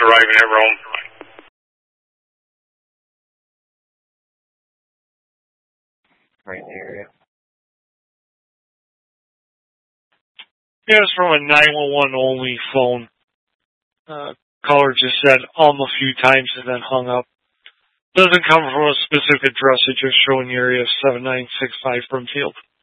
arriving at Rome. Right there, yeah. Yeah, it's from a 911 only phone. Caller just said a few times and then hung up. Doesn't come from a specific address, it's just showing the area of 7965 Brimfield.